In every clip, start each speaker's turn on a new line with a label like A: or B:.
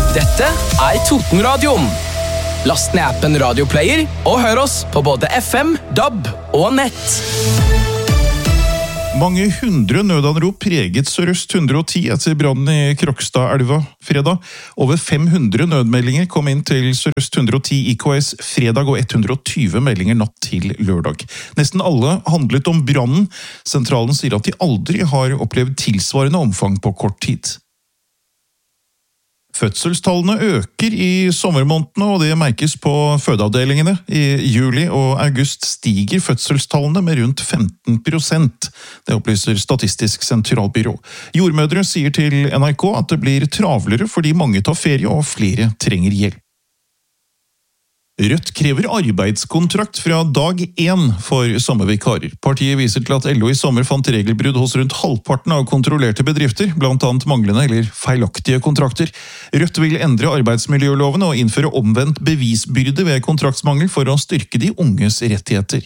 A: Dette Totenradioen. Last ned appen Radioplayer og hør oss på både FM, DAB og nett.
B: Mange hundre nødanrop preget Sør-Øst 110 etter brannen i Krokstadelva fredag. Over 500 nødmeldinger kom inn til Sør-Øst 110 IKS fredag og 120 meldinger natt til lørdag. Nesten alle handlet om brannen. Sentralen sier at de aldri har opplevd tilsvarende omfang på kort tid. Fødselstallene øker i sommermånedene, og det merkes på fødeavdelingene. I juli og august stiger fødselstallene med rundt 15%. Det opplyser Statistisk sentralbyrå. Jordmødre sier til NRK at det blir travlere fordi mange tar ferie og flere trenger hjelp. Rødt krever arbeidskontrakt fra dag 1 for sommervikarer. Partiet viser til at LO i sommer fant regelbrudd hos rundt halvparten av kontrollerte bedrifter, blant annet manglende eller feilaktige kontrakter. Rødt vil endre arbeidsmiljøloven og innføre omvendt bevisbyrde ved kontraktsmangel for å styrke de unges rettigheter.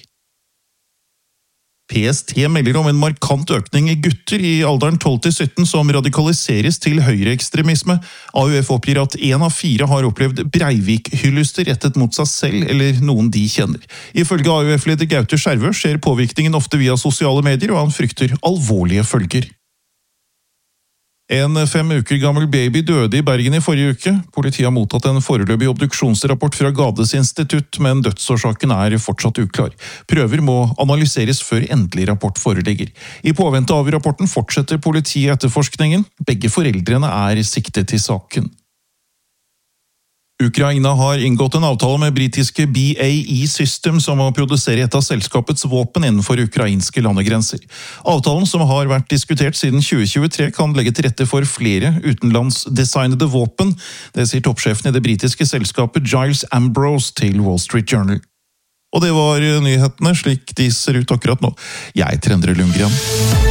B: PST melder om en markant økning i gutter i alderen 12-17 som radikaliseres til høyreekstremisme. AUF oppgir at 1 av 4 har opplevd Breivik-hylluster rettet mot seg selv eller noen de kjenner. Ifølge AUF-leder Gaute Skjervø skjer påvirkningen ofte via sosiale medier, og han frykter alvorlige følger. En 5 uker gammel baby døde i Bergen i forrige uke. Politiet har mottatt en foreløpig obduksjonsrapport fra Gades institutt, men dødsårsaken er fortsatt uklar. Prøver må analyseres før endelig rapport foreligger. I påvente av rapporten fortsetter politiet etterforskningen. Begge foreldrene er siktet i saken. Ukraina har inngått en avtale med britiske BAE Systems om å produsere et av selskapets våpen innenfor ukrainske landegrenser. Avtalen, som har vært diskutert siden 2023, kan legge til rette for flere utenlandsdesignede våpen. Det sier toppsjefen i det britiske selskapet Giles Ambrose til Wall Street Journal. Og det var nyhetene slik de ser ut akkurat nå. Jeg er Endre Lundgren.